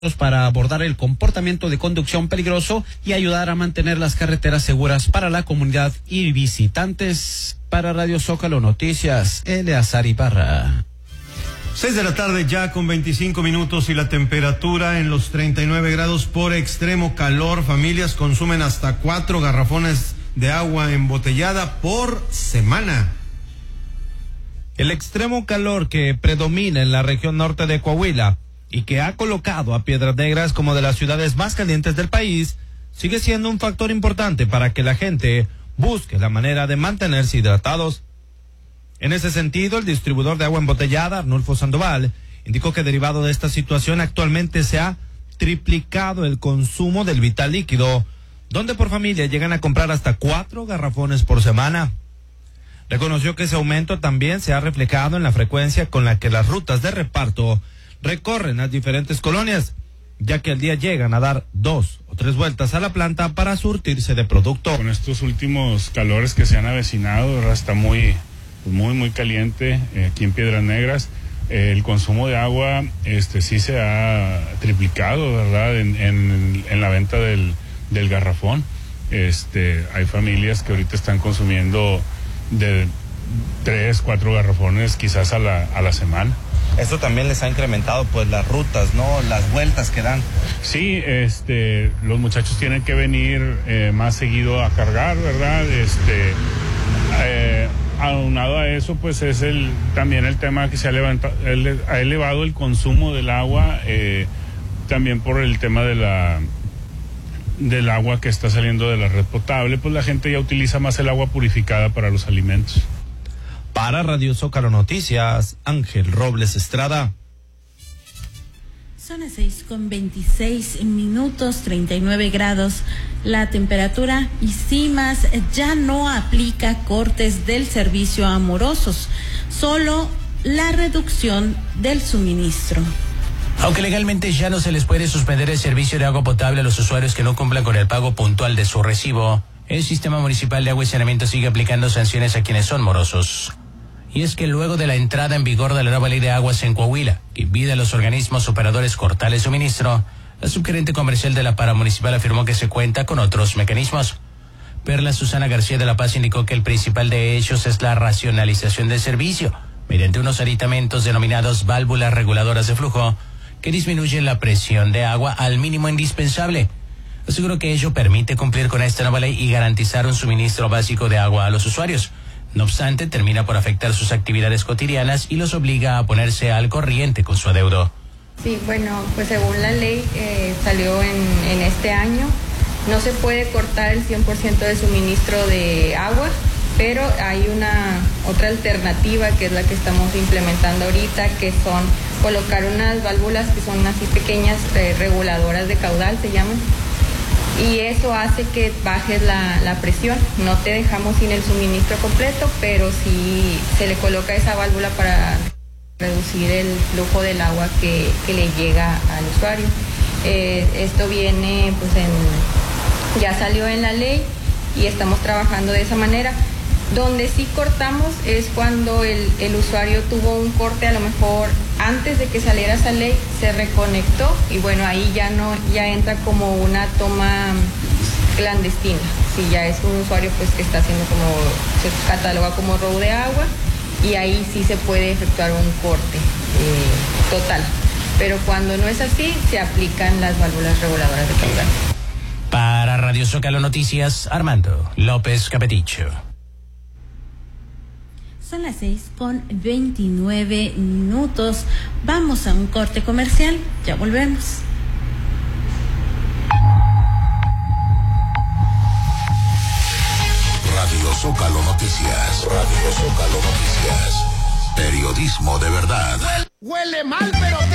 para abordar el comportamiento de conducción peligroso y ayudar a mantener las carreteras seguras para la comunidad y visitantes. Para Radio Zócalo Noticias, Eleazar Ibarra. 6 de la tarde ya con 25 minutos y la temperatura en los 39 grados por extremo calor. Familias consumen hasta 4 garrafones de agua embotellada por semana. El extremo calor que predomina en la región norte de Coahuila y que ha colocado a Piedras Negras como de las ciudades más calientes del país, sigue siendo un factor importante para que la gente busque la manera de mantenerse hidratados. En ese sentido, el distribuidor de agua embotellada, Arnulfo Sandoval, indicó que derivado de esta situación actualmente se ha triplicado el consumo del vital líquido, donde por familia llegan a comprar hasta 4 garrafones por semana. Reconoció que ese aumento también se ha reflejado en la frecuencia con la que las rutas de reparto recorren las diferentes colonias, ya que al día llegan a dar 2 o 3 vueltas a la planta para surtirse de producto. Con estos últimos calores que se han avecinado, ¿verdad? Está muy caliente aquí en Piedras Negras. El consumo de agua sí se ha triplicado, ¿verdad? En la venta del garrafón. Hay familias que ahorita están consumiendo de 3, 4 garrafones quizás a la semana. Esto también les ha incrementado pues las rutas, ¿no? Las vueltas que dan. Sí, los muchachos tienen que venir más seguido a cargar, ¿verdad? Aunado a eso, pues es también el tema que se ha elevado el consumo del agua, también por el tema del agua que está saliendo de la red potable, pues la gente ya utiliza más el agua purificada para los alimentos. Para Radio Zócalo Noticias, Ángel Robles Estrada. Son las 6:26, 39 grados la temperatura y CIMAS ya no aplica cortes del servicio a morosos, solo la reducción del suministro. Aunque legalmente ya no se les puede suspender el servicio de agua potable a los usuarios que no cumplan con el pago puntual de su recibo, el Sistema Municipal de Agua y Saneamiento sigue aplicando sanciones a quienes son morosos. Y es que luego de la entrada en vigor de la nueva ley de aguas en Coahuila, que impide a los organismos operadores cortar el suministro, la subgerente comercial de la Paramunicipal afirmó que se cuenta con otros mecanismos. Perla Susana García de la Paz indicó que el principal de ellos es la racionalización del servicio, mediante unos aditamentos denominados válvulas reguladoras de flujo, que disminuyen la presión de agua al mínimo indispensable. Aseguró que ello permite cumplir con esta nueva ley y garantizar un suministro básico de agua a los usuarios. No obstante, termina por afectar sus actividades cotidianas y los obliga a ponerse al corriente con su adeudo. Sí, bueno, pues según la ley salió en este año, no se puede cortar el 100% del suministro de agua, pero hay otra alternativa que es la que estamos implementando ahorita, que son colocar unas válvulas que son así pequeñas, reguladoras de caudal se llaman. Y eso hace que bajes la presión. No te dejamos sin el suministro completo, pero sí se le coloca esa válvula para reducir el flujo del agua que le llega al usuario. Esto viene, pues ya salió en la ley y estamos trabajando de esa manera. Donde sí cortamos es cuando el usuario tuvo un corte, a lo mejor antes de que saliera esa ley, se reconectó y bueno, ahí ya entra como una toma clandestina. Si ya es un usuario pues que está haciendo se cataloga como robo de agua y ahí sí se puede efectuar un corte total. Pero cuando no es así, se aplican las válvulas reguladoras de caudal. Para Radio Zócalo Noticias, Armando López Capeticho. Son las 6:29. Vamos a un corte comercial. Ya volvemos. Radio Zócalo Noticias. Radio Zócalo Noticias. Periodismo de verdad. Huele mal, pero